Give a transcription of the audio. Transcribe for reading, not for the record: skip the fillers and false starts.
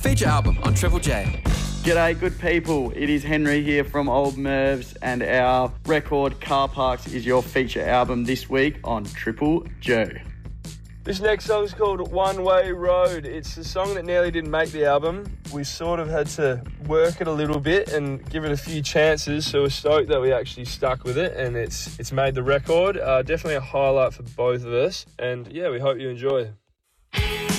feature album on Triple J. G'day, good people. It is Henry here from Old Mervs, and our record Car Parks is your feature album this week on Triple J. This next song is called One Way Road. It's a song that nearly didn't make the album. We sort of had to work it a little bit and give it a few chances, so we're stoked that we actually stuck with it and it's made the record. Definitely a highlight for both of us, and yeah, we hope you enjoy.